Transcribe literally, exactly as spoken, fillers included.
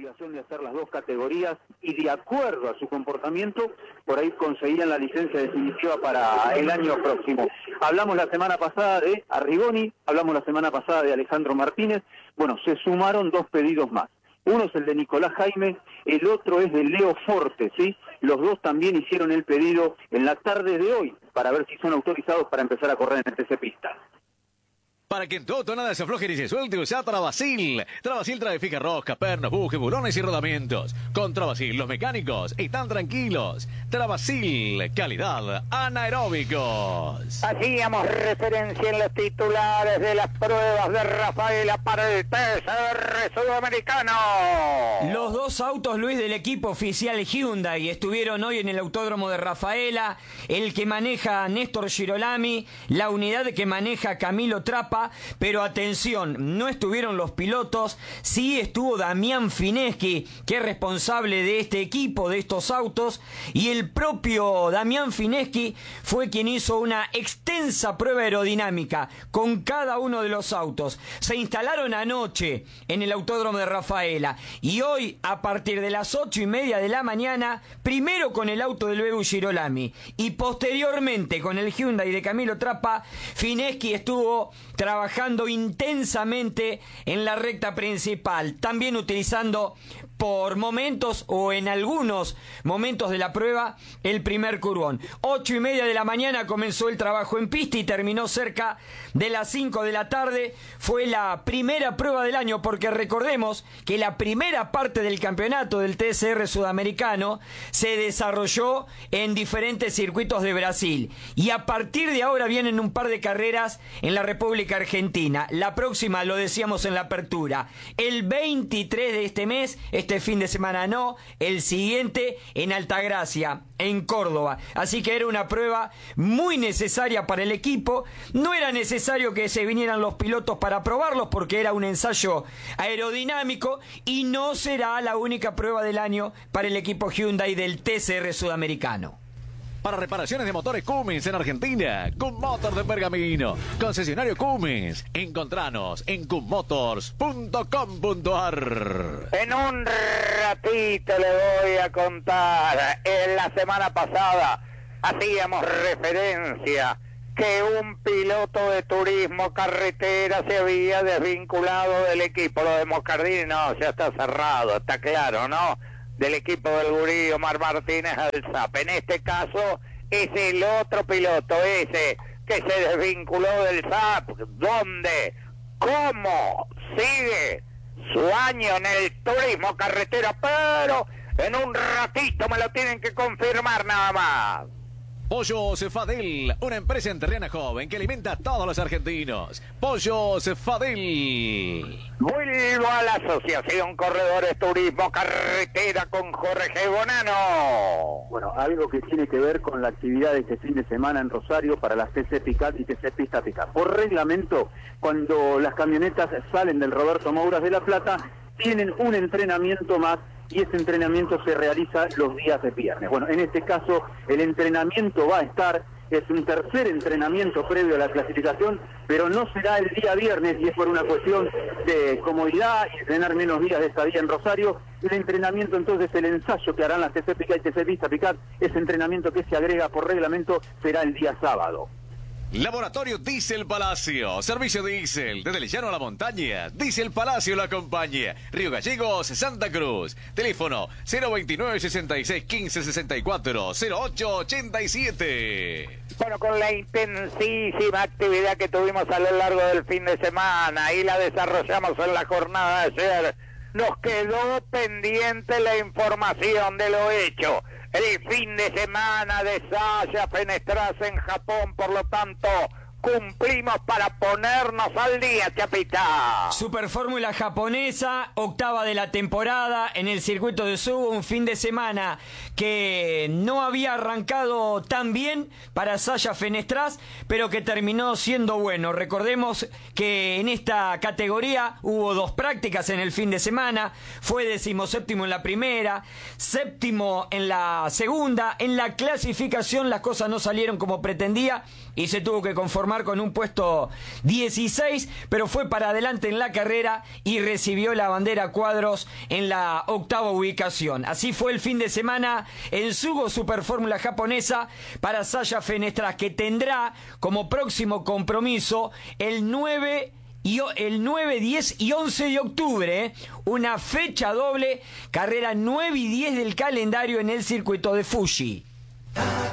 obligación de hacer las dos categorías y de acuerdo a su comportamiento, por ahí conseguían la licencia definitiva para el año próximo. Hablamos la semana pasada de Arrigoni, hablamos la semana pasada de Alejandro Martínez. Bueno, se sumaron dos pedidos más. Uno es el de Nicolás Jaime, el otro es de Leo Forte, ¿sí? Los dos también hicieron el pedido en la tarde de hoy para ver si son autorizados para empezar a correr en el T C Pista. Para que en todo nada se afloje ni se suelte, usa Travasil. Travasil trae fija rosca, pernos, bujes, bulones y rodamientos. Con Travasil los mecánicos están tranquilos. Travasil, calidad anaeróbicos. Hacíamos referencia en los titulares de las pruebas de Rafaela para el T C R Sudamericano. Los dos autos, Luis, del equipo oficial Hyundai estuvieron hoy en el autódromo de Rafaela. El que maneja Néstor Girolami, la unidad que maneja Camilo Trapa. Pero atención, no estuvieron los pilotos, sí estuvo Damián Fineschi, que es responsable de este equipo, de estos autos, y el propio Damián Fineschi fue quien hizo una extensa prueba aerodinámica con cada uno de los autos. Se instalaron anoche en el autódromo de Rafaela y hoy a partir de las ocho y media de la mañana, primero con el auto del Bebu Girolami y posteriormente con el Hyundai de Camilo Trapa, Fineschi estuvo trabajando intensamente en la recta principal, también utilizando por momentos o en algunos momentos de la prueba el primer curvón. Ocho y media de la mañana comenzó el trabajo en pista y terminó cerca de las cinco de la tarde. Fue la primera prueba del año, porque recordemos que la primera parte del campeonato del T C R Sudamericano se desarrolló en diferentes circuitos de Brasil y a partir de ahora vienen un par de carreras en la República Argentina. La próxima, lo decíamos en la apertura, el veintitrés de este mes, este fin de semana no, el siguiente en Altagracia, en Córdoba. Así que era una prueba muy necesaria para el equipo. No era necesario que se vinieran los pilotos para probarlos porque era un ensayo aerodinámico y no será la única prueba del año para el equipo Hyundai del T C R Sudamericano. Para reparaciones de motores Cummins en Argentina, Cummotor de Pergamino, concesionario Cummins. Encontranos en cummotors punto com punto a r. En un ratito le voy a contar. En la semana pasada hacíamos referencia que un piloto de turismo carretera se había desvinculado del equipo. Lo de Moscardini no, ya está cerrado, está claro, ¿no? Del equipo del gurí Omar Martínez al Z A P. En este caso es el otro piloto, ese que se desvinculó del Z A P. ¿Dónde? ¿Cómo? Sigue su año en el turismo carretera, pero en un ratito me lo tienen que confirmar nada más. Pollos Fadel, una empresa enterrana joven que alimenta a todos los argentinos. Pollos Fadel. Vuelvo a la Asociación Corredores Turismo Carretera con Jorge Bonano. Bueno, algo que tiene que ver con la actividad de este fin de semana en Rosario para las T C Picat y T C Pista Picat. Por reglamento, cuando las camionetas salen del Roberto Mouras de La Plata, tienen un entrenamiento más y ese entrenamiento se realiza los días de viernes. Bueno, en este caso el entrenamiento va a estar, es un tercer entrenamiento previo a la clasificación, pero no será el día viernes y es por una cuestión de comodidad y tener menos días de estadía en Rosario. El entrenamiento, entonces, el ensayo que harán las T C Picat y T C Pista Picat, ese entrenamiento que se agrega por reglamento será el día sábado. Laboratorio Diesel Palacio, servicio diésel, desde el llano a la montaña, Diesel Palacio lo acompaña, Río Gallegos, Santa Cruz, teléfono cero veintinueve, sesenta y seis, quince, sesenta y cuatro, cero ocho ochenta y siete. Bueno, con la intensísima actividad que tuvimos a lo largo del fin de semana y la desarrollamos en la jornada de ayer, nos quedó pendiente la información de lo hecho el fin de semana de Sasha Fenestraz en Japón. Por lo tanto, cumplimos para ponernos al día, Chapita. Superfórmula japonesa, octava de la temporada en el circuito de Subo, un fin de semana que no había arrancado tan bien para Sasha Fenestraz, pero que terminó siendo bueno. Recordemos que en esta categoría hubo dos prácticas en el fin de semana, fue decimoséptimo en la primera, séptimo en la segunda. En la clasificación las cosas no salieron como pretendía y se tuvo que conformar Marco en un puesto dieciséis, pero fue para adelante en la carrera y recibió la bandera cuadros en la octava ubicación. Así fue el fin de semana en Sugo Superfórmula japonesa para Saya Fenestras, que tendrá como próximo compromiso el nueve y el nueve, diez y once de octubre, ¿eh? Una fecha doble, carrera nueve y diez del calendario en el circuito de Fuji.